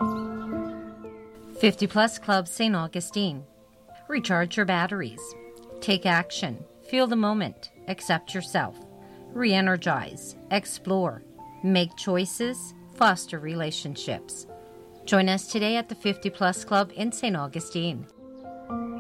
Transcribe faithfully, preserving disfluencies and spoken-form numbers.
fifty Plus Club Saint Augustine. Recharge your batteries. Take action. Feel the moment. Accept yourself. Re-energize. Explore. Make choices. Foster relationships. Join us today at the fifty Plus Club in Saint Augustine.